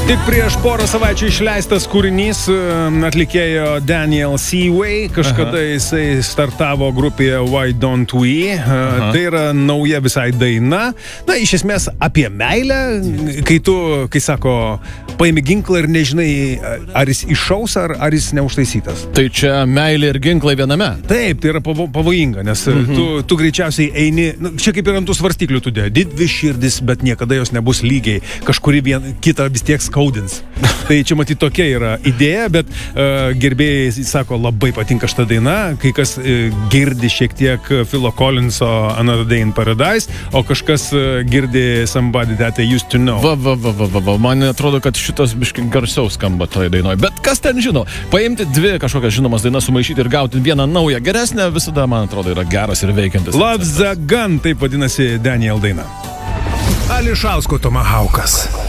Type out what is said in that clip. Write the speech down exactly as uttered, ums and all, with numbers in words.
Tik prieš porą savaičių išleistas kūrinys atlikėjo Daniel Seaway. Kažkada Aha. jisai startavo grupėje Why Don't We. Aha. Tai yra nauja visai daina. Na, iš esmės apie meilę, kai tu, kai sako, paimi ginklą ir nežinai, ar jis iššaus, ar, ar jis neužtaisytas. Tai čia meilė ir ginklai viename. Taip, tai yra pavo, pavojinga, nes mhm. tu, tu greičiausiai eini, nu, čia kaip ir ant tų svarstyklių tu dedi dvi širdis, bet niekada jos nebus lygiai. Kažkuri vien, kita vis tiek skaudins. Tai čia matyti tokia yra idėja, bet uh, gerbėjai sako, labai patinka šitą dainą, kai kas uh, girdi šiek tiek Philo Collinso Another Day in Paradise, o kažkas uh, girdi Somebody That I Used to Know. Va, va, va, va, va, va. Man atrodo, kad šitas biškai garsiau skamba toje dainoje. Bet kas ten žino? Paimti dvi kažkokias žinomas dainas, sumaišyti ir gauti vieną naują, geresnę, visada, man atrodo, yra geras ir veikiantis. Love the Gun, taip vadinasi Daniel daina. Ališausko Tomahaukas.